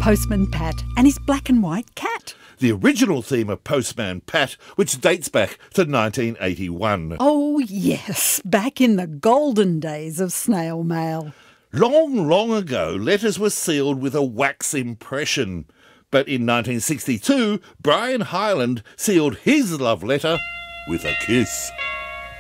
Postman Pat and his black and white cat. The original theme of Postman Pat, which dates back to 1981. Oh yes, back in the golden days of snail mail. Long, long ago, letters were sealed with a wax impression. But in 1962, Brian Hyland sealed his love letter with a kiss.